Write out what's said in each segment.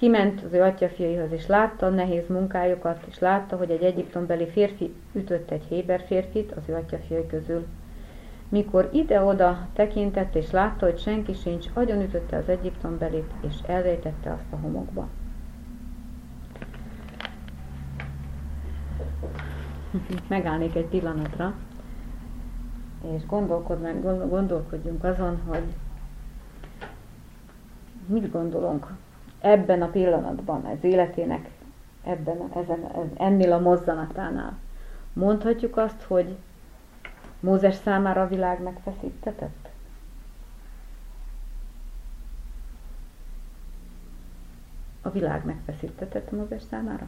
kiment az ő atyafiaihoz, és látta a nehéz munkájukat, és látta, hogy egy egyiptombeli férfi ütött egy héber férfit az ő atyafiai közül. Mikor ide-oda tekintett, és látta, hogy senki sincs, agyonütötte az egyiptombelit, és elrejtette azt a homokba. Megállnék egy pillanatra, és gondolkodjunk azon, hogy mit gondolunk ebben a pillanatban, az életének ennél a mozzanatánál. Mondhatjuk azt, hogy Mózes számára a világ megfeszítetett? A világ megfeszítetett Mózes számára?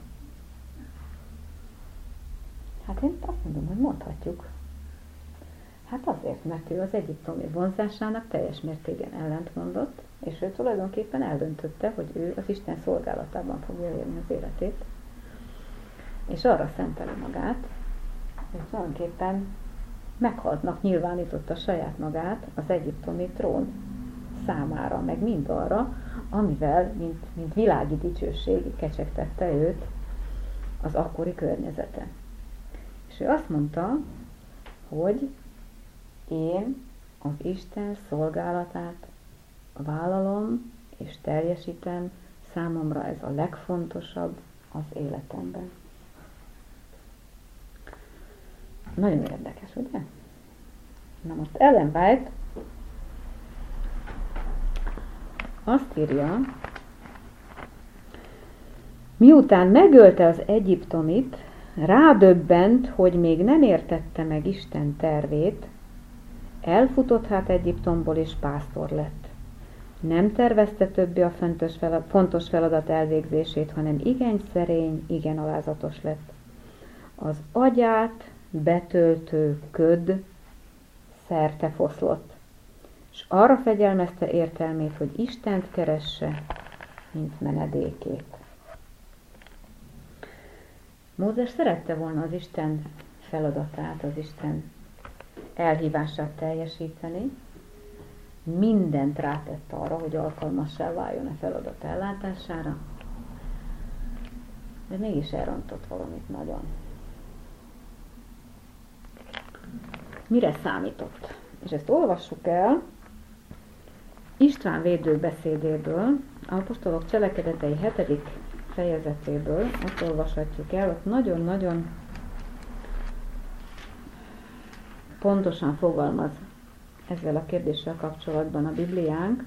Hát én azt mondom, hogy mondhatjuk. Hát azért, mert ő az egyiptomi vonzásának teljes mértékben ellentmondott, és ő tulajdonképpen eldöntötte, hogy ő az Isten szolgálatában fogja élni az életét, és arra szenteli magát, hogy tulajdonképpen meghaltnak nyilvánította saját magát az egyiptomi trón számára, meg mind arra, amivel, mint világi dicsőség kecsegtette őt az akkori környezete. És ő azt mondta, hogy én az Isten szolgálatát vállalom és teljesítem, számomra ez a legfontosabb az életemben. Nagyon érdekes, ugye? Na most Ellen White azt írja, miután megölte az egyiptomit, rádöbbent, hogy még nem értette meg Isten tervét, elfutott hát Egyiptomból és pásztor lett. Nem tervezte többé a fontos feladat elvégzését, hanem igen szerény, igen alázatos lett. Az agyát betöltő köd szerte foszlott, és arra fegyelmezte értelmét, hogy Istent keresse, mint menedékét. Mózes szerette volna az Isten feladatát, az Isten elhívását teljesíteni, mindent rátett arra, hogy alkalmassá váljon a feladat ellátására, de mégis elrontott valamit nagyon. Mire számított? És ezt olvassuk el István védő beszédéből, a apostolok cselekedetei 7. fejezetéből, azt olvashatjuk el, ott nagyon-nagyon pontosan fogalmaz ezzel a kérdéssel kapcsolatban a Bibliánk.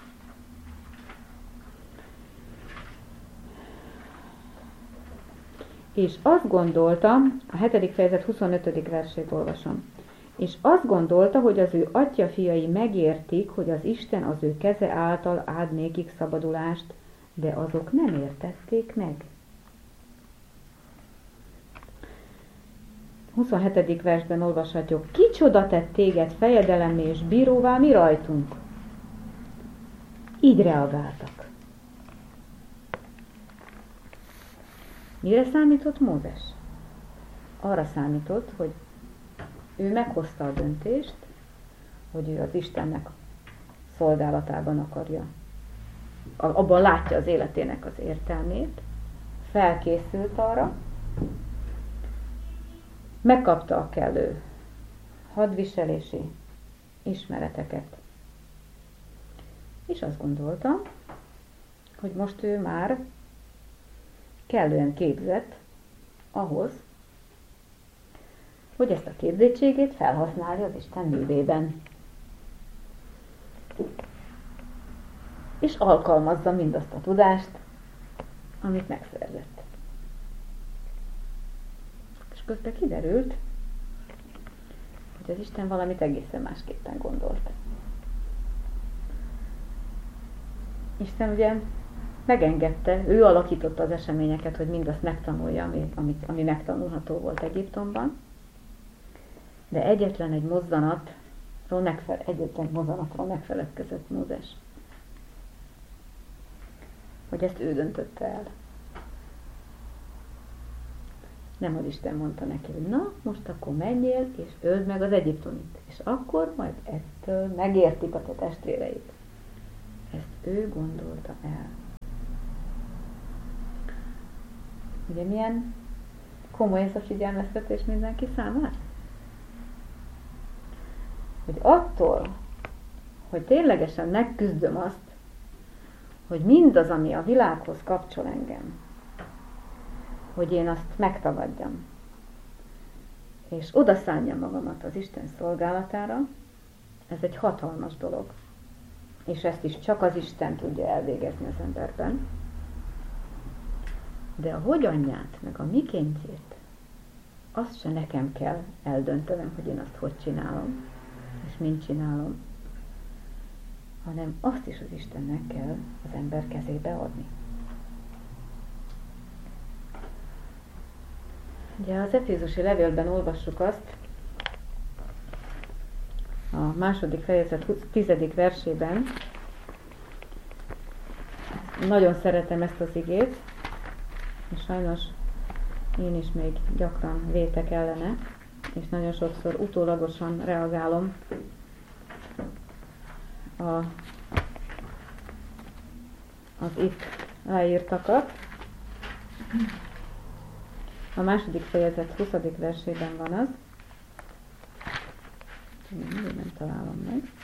És azt gondolta, a 7. fejezet 25. versét olvasom, és azt gondolta, hogy az ő atyafiai megértik, hogy az Isten az ő keze által ad nékik szabadulást, de azok nem értették meg. 27. versben olvashatjuk, kicsoda tett téged fejedelemmé és bíróvá mi rajtunk? Így reagáltak. Mire számított Mózes? Arra számított, hogy ő meghozta a döntést, hogy ő az Istennek szolgálatában akarja, abban látja az életének az értelmét, felkészült arra, megkapta a kellő hadviselési ismereteket, és azt gondolta, hogy most ő már kellően képzett ahhoz, hogy ezt a képzettségét felhasználja az Isten művében. És alkalmazza mindazt a tudást, amit megszerzett. És közben kiderült, hogy az Isten valamit egészen másképpen gondolt. Isten ugye megengedte, ő alakította az eseményeket, hogy mindazt megtanulja, ami megtanulható volt Egyiptomban, de egyetlen mozzanatról megfeledkezett Mózes. Hogy ezt ő döntötte el. Nem az Isten mondta neki, hogy na, most akkor menjél, és öld meg az egyiptomit. És akkor majd ettől megértik a te testvéreid. Ezt ő gondolta el. Ugye milyen komoly ez a figyelmeztetés mindenki számára? Hogy attól, hogy ténylegesen megküzdöm azt, hogy mindaz, ami a világhoz kapcsol engem, hogy én azt megtagadjam, és odaszálljam magamat az Isten szolgálatára, ez egy hatalmas dolog. És ezt is csak az Isten tudja elvégezni az emberben. De a hogyanját, meg a mikéntjét, azt se nekem kell eldöntenem, hogy én azt hogy csinálom, és mint csinálom, hanem azt is az Istennek kell az ember kezébe adni. Ugye az Efézusi levélben olvassuk azt, a második fejezet 10. versében, nagyon szeretem ezt az igét, és sajnos én is még gyakran vétek ellene, és nagyon sokszor utólagosan reagálom az itt leírtakat. A második fejezet 20. versében van az, nem találom meg.